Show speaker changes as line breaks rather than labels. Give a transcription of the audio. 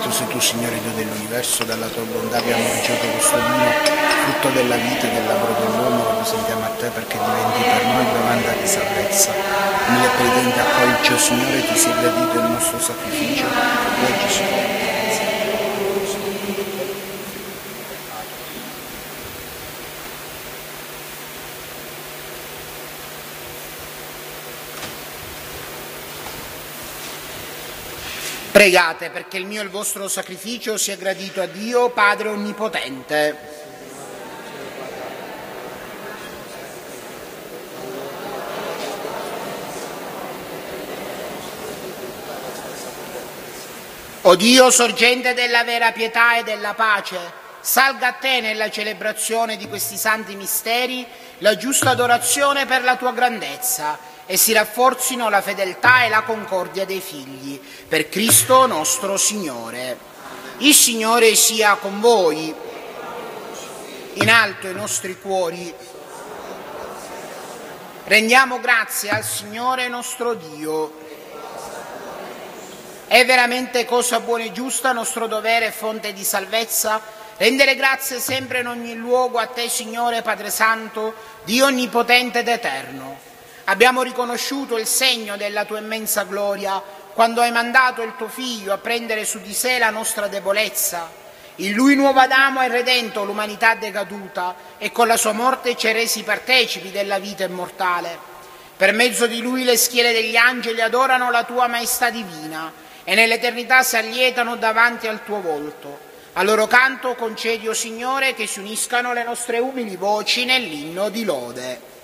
Benedetto sei tu, Signore Dio dell'universo, dalla tua bontà abbiamo ricevuto questo vino, frutto della vita e del lavoro dell'uomo, lo presentiamo a te perché diventi per noi bevanda di salvezza. Umile penitente accolci, o Signore, ti sia gradito il nostro sacrificio, e oggi Signore. Pregate perché il mio e il vostro sacrificio sia gradito a Dio, Padre Onnipotente. O Dio, sorgente della vera pietà e della pace, salga a te nella celebrazione di questi santi misteri la giusta adorazione per la tua grandezza, e si rafforzino la fedeltà e la concordia dei figli, per Cristo nostro Signore. Il Signore sia con voi. In alto i nostri cuori. Rendiamo grazie al Signore nostro Dio. È veramente cosa buona e giusta, nostro dovere e fonte di salvezza, rendere grazie sempre in ogni luogo a te, Signore Padre Santo, Dio onnipotente ed eterno. Abbiamo riconosciuto il segno della tua immensa gloria quando hai mandato il tuo Figlio a prendere su di sé la nostra debolezza. In Lui, nuovo Adamo, hai redento l'umanità decaduta e con la sua morte ci hai resi partecipi della vita immortale. Per mezzo di Lui le schiere degli angeli adorano la tua maestà divina e nell'eternità si allietano davanti al tuo volto. A loro canto concedi, o Signore, che si uniscano le nostre umili voci nell'inno di lode.